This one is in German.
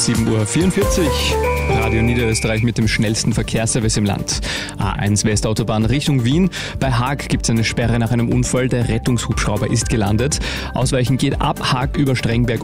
7:44 Uhr. Radio Niederösterreich mit dem schnellsten Verkehrsservice im Land. A1 Westautobahn Richtung Wien. Bei Haag gibt es eine Sperre nach einem Unfall. Der Rettungshubschrauber ist gelandet. Ausweichen geht ab Haag über Strengberg